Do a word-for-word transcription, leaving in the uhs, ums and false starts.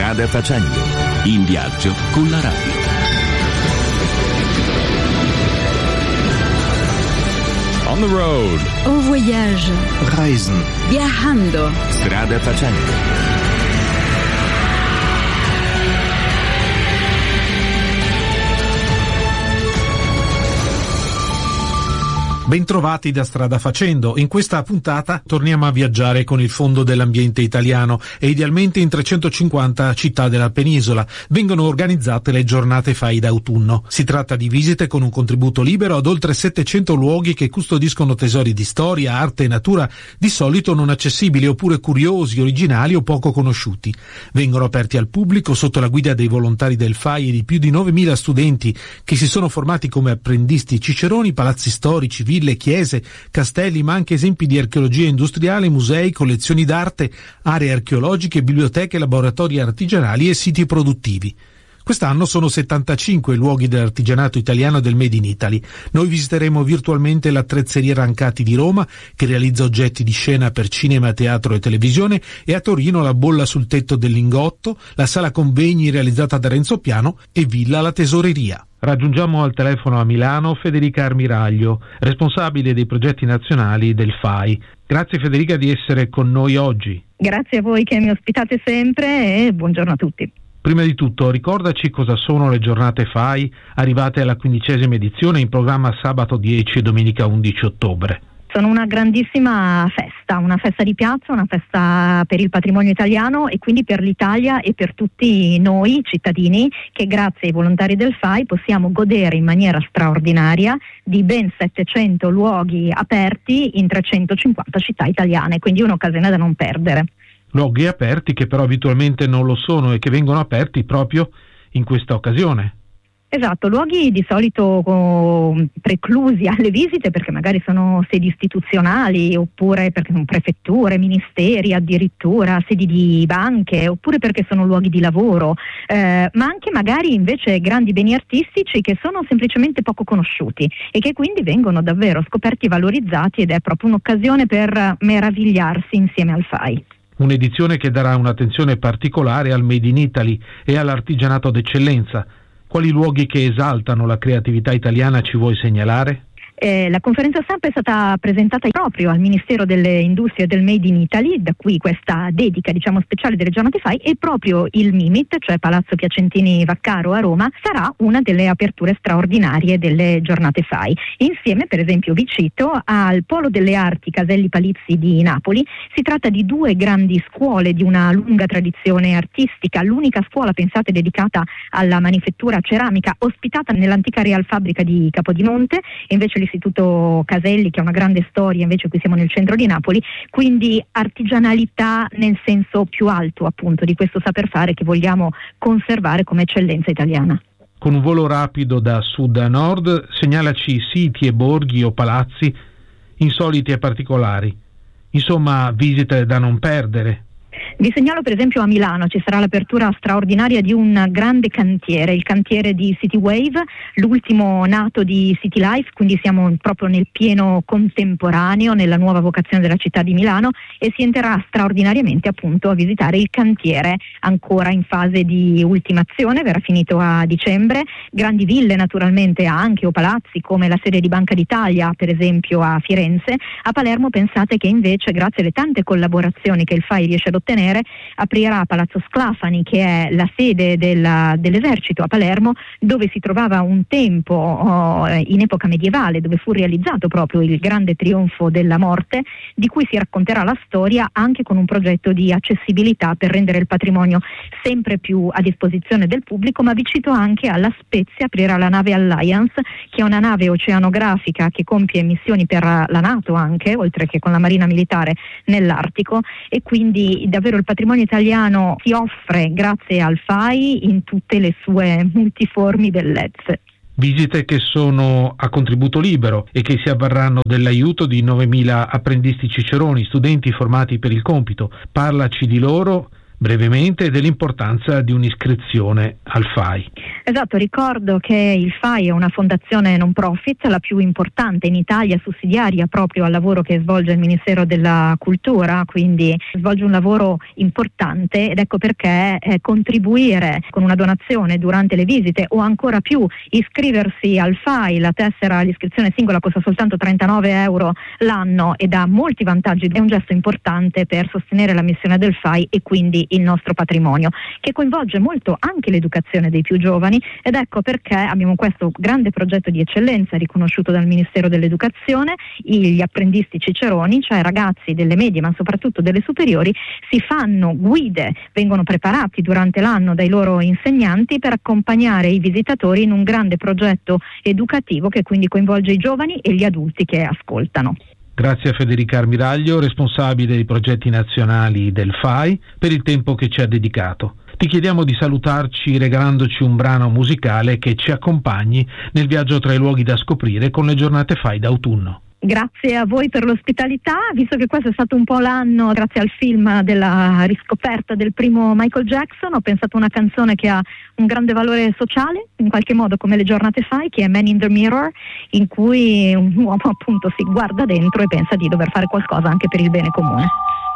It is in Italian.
Strada facendo, in viaggio con la radio. On the road. En voyage. Reisen. Viajando. Strada facendo. Bentrovati da Strada Facendo. In questa puntata torniamo a viaggiare con il Fondo dell'Ambiente Italiano e idealmente in trecentocinquanta città della penisola. Vengono organizzate le giornate F A I d'autunno. Si tratta di visite con un contributo libero ad oltre settecento luoghi che custodiscono tesori di storia, arte e natura di solito non accessibili oppure curiosi, originali o poco conosciuti. Vengono aperti al pubblico sotto la guida dei volontari del F A I e di più di novemila studenti che si sono formati come apprendisti ciceroni, palazzi storici, ville, chiese, castelli, ma anche esempi di archeologia industriale, musei, collezioni d'arte, aree archeologiche, biblioteche, laboratori artigianali e siti produttivi. Quest'anno sono settantacinque luoghi dell'artigianato italiano e del Made in Italy. Noi visiteremo virtualmente l'Attrezzeria Rancati di Roma, che realizza oggetti di scena per cinema, teatro e televisione, e a Torino la Bolla sul tetto del Lingotto, la sala convegni realizzata da Renzo Piano e Villa la Tesoreria. Raggiungiamo al telefono a Milano Federica Armiraglio, responsabile dei progetti nazionali del F A I. Grazie Federica di essere con noi oggi. Grazie a voi che mi ospitate sempre e buongiorno a tutti. Prima di tutto, ricordaci cosa sono le giornate F A I, arrivate alla quindicesima edizione, in programma sabato dieci e domenica undici ottobre. Sono una grandissima festa, una festa di piazza, una festa per il patrimonio italiano e quindi per l'Italia e per tutti noi cittadini che grazie ai volontari del F A I possiamo godere in maniera straordinaria di ben settecento luoghi aperti in trecentocinquanta città italiane, quindi un'occasione da non perdere. Luoghi aperti che però abitualmente non lo sono e che vengono aperti proprio in questa occasione. Esatto, luoghi di solito oh, preclusi alle visite perché magari sono sedi istituzionali oppure perché sono prefetture, ministeri addirittura, sedi di banche oppure perché sono luoghi di lavoro, eh, ma anche magari invece grandi beni artistici che sono semplicemente poco conosciuti e che quindi vengono davvero scoperti e valorizzati ed è proprio un'occasione per meravigliarsi insieme al F A I. Un'edizione che darà un'attenzione particolare al Made in Italy e all'artigianato d'eccellenza. Quali luoghi che esaltano la creatività italiana ci vuoi segnalare? Eh, la conferenza stampa è stata presentata proprio al Ministero delle Industrie e del Made in Italy, da qui questa dedica diciamo speciale delle giornate F A I, e proprio il Mimit, cioè Palazzo Piacentini Vaccaro a Roma, sarà una delle aperture straordinarie delle giornate F A I. Insieme, per esempio, vi cito, al Polo delle Arti Caselli Palizzi di Napoli. Si tratta di due grandi scuole di una lunga tradizione artistica, l'unica scuola, pensate, dedicata alla manifattura ceramica, ospitata nell'antica Real Fabbrica di Capodimonte, e invece l'Istituto Caselli, che ha una grande storia, invece qui siamo nel centro di Napoli, quindi artigianalità nel senso più alto appunto di questo saper fare che vogliamo conservare come eccellenza italiana. Con un volo rapido da sud a nord, segnalaci siti e borghi o palazzi insoliti e particolari, insomma visite da non perdere. Vi segnalo per esempio a Milano ci sarà l'apertura straordinaria di un grande cantiere, il cantiere di City Wave, l'ultimo nato di City Life, quindi siamo proprio nel pieno contemporaneo, nella nuova vocazione della città di Milano, e si entrerà straordinariamente appunto a visitare il cantiere ancora in fase di ultimazione, verrà finito a dicembre. Grandi ville naturalmente anche o palazzi come la sede di Banca d'Italia per esempio a Firenze. A Palermo pensate che invece grazie alle tante collaborazioni che il F A I riesce ad ottenere aprirà Palazzo Sclafani, che è la sede della, dell'esercito a Palermo, dove si trovava un tempo oh, in epoca medievale, dove fu realizzato proprio il grande trionfo della morte, di cui si racconterà la storia anche con un progetto di accessibilità per rendere il patrimonio sempre più a disposizione del pubblico. Ma vi cito anche alla Spezia aprirà la nave Alliance, che è una nave oceanografica che compie missioni per la NATO anche, oltre che con la Marina Militare nell'Artico, e quindi davvero il patrimonio italiano si offre grazie al F A I in tutte le sue multiformi bellezze. Visite che sono a contributo libero e che si avvarranno dell'aiuto di novemila apprendisti ciceroni, studenti formati per il compito. Parlaci di loro brevemente e dell'importanza di un'iscrizione al F A I. Esatto, ricordo che il F A I è una fondazione non profit, la più importante in Italia, sussidiaria proprio al lavoro che svolge il Ministero della Cultura, quindi svolge un lavoro importante ed ecco perché eh, contribuire con una donazione durante le visite o ancora più iscriversi al F A I, la tessera, l'iscrizione singola costa soltanto trentanove euro l'anno ed ha molti vantaggi, è un gesto importante per sostenere la missione del F A I e quindi il nostro patrimonio, che coinvolge molto anche l'educazione dei più giovani. Ed ecco perché abbiamo questo grande progetto di eccellenza riconosciuto dal Ministero dell'Educazione. Gli apprendisti ciceroni, cioè ragazzi delle medie ma soprattutto delle superiori, si fanno guide, vengono preparati durante l'anno dai loro insegnanti per accompagnare i visitatori in un grande progetto educativo che quindi coinvolge i giovani e gli adulti che ascoltano. Grazie a Federica Armiraglio, responsabile dei progetti nazionali del F A I, per il tempo che ci ha dedicato. Ti chiediamo di salutarci regalandoci un brano musicale che ci accompagni nel viaggio tra i luoghi da scoprire con le giornate F A I d'autunno. Grazie a voi per l'ospitalità, visto che questo è stato un po' l'anno, grazie al film della riscoperta del primo Michael Jackson, ho pensato a una canzone che ha un grande valore sociale, in qualche modo come le giornate F A I, che è Man in the Mirror, in cui un uomo appunto si guarda dentro e pensa di dover fare qualcosa anche per il bene comune.